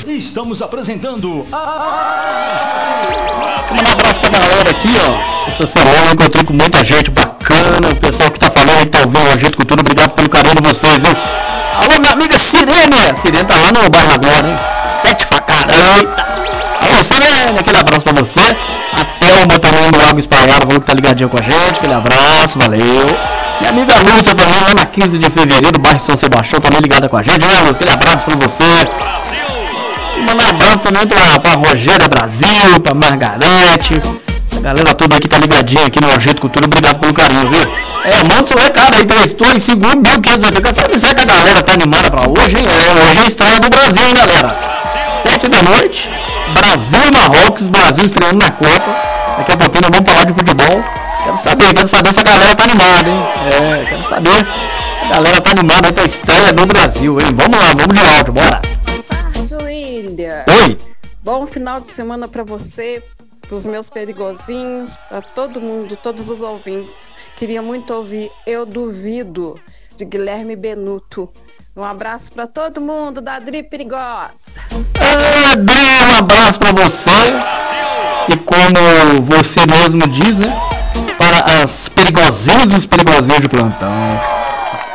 Estamos apresentando Um abraço pra galera aqui, ó. Essa semana eu encontrei com muita gente bacana. O pessoal que tá falando aí, tá ouvindo o Agito Cultura. Obrigado pelo carinho de vocês, viu? Alô, minha amiga Sirene. Sirene tá lá no bairro agora, hein? 7 facadas. Eita. Alô, Sirene. Aquele abraço pra você. A Thelma também do Lago Espalhado falou que tá ligadinho com a gente. Aquele abraço, valeu. Minha amiga Lúcia também, lá na 15 de fevereiro, bairro São Sebastião, também ligada com a gente. Lúcia, aquele abraço pra você. E mandar um abraço também pra Rogéria Brasil, pra Margarete. A galera toda aqui tá ligadinha aqui no Agito Cultura. Obrigado pelo carinho, viu? Manda seu recado aí, 3225.580. Sabe que a galera tá animada pra hoje, hein? Hoje é a estreia do Brasil, hein, galera? 7 da noite, Brasil e Marrocos, Brasil estreando na Copa. Daqui a pouquinho nós vamos falar de futebol. Quero saber se a galera tá animada, hein? Quero saber se a galera tá animada aí pra estreia do Brasil, hein? Vamos lá, vamos de áudio, bora! William. Oi! Bom final de semana pra você, pros meus perigosinhos, pra todo mundo, todos os ouvintes. Queria muito ouvir Eu Duvido, de Guilherme Benuto. Um abraço pra todo mundo da Adri Perigosa. Adri, um abraço pra você. E como você mesmo diz, né? Para as perigosinhas e os perigosinhos de plantão.